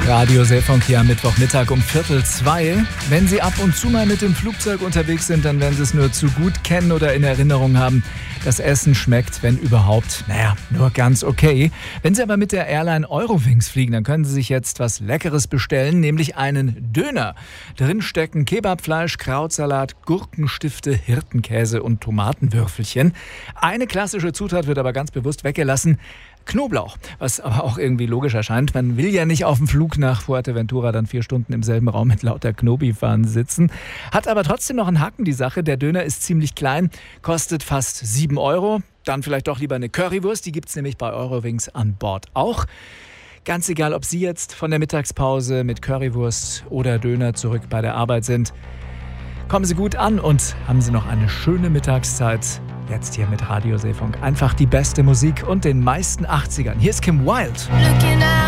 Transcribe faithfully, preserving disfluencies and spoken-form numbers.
Radio Seefunk hier am Mittwochmittag um Viertel zwei. Wenn Sie ab und zu mal mit dem Flugzeug unterwegs sind, dann werden Sie es nur zu gut kennen oder in Erinnerung haben. Das Essen schmeckt, wenn überhaupt, naja, nur ganz okay. Wenn Sie aber mit der Airline Eurowings fliegen, dann können Sie sich jetzt was Leckeres bestellen, nämlich einen Döner. Drin stecken Kebabfleisch, Krautsalat, Gurkenstifte, Hirtenkäse und Tomatenwürfelchen. Eine klassische Zutat wird aber ganz bewusst weggelassen: Knoblauch, was aber auch irgendwie logisch erscheint. Man will ja nicht auf dem Flug nach Fuerteventura dann vier Stunden im selben Raum mit lauter Knobi-Fahnen sitzen. Hat aber trotzdem noch einen Haken, die Sache. Der Döner ist ziemlich klein, kostet fast sieben Euro. Dann vielleicht doch lieber eine Currywurst, die gibt es nämlich bei Eurowings an Bord auch. Ganz egal, ob Sie jetzt von der Mittagspause mit Currywurst oder Döner zurück bei der Arbeit sind. Kommen Sie gut an und haben Sie noch eine schöne Mittagszeit. Jetzt hier mit Radio Seefunk. Einfach die beste Musik und den meisten achtzigern. Hier ist Kim Wilde.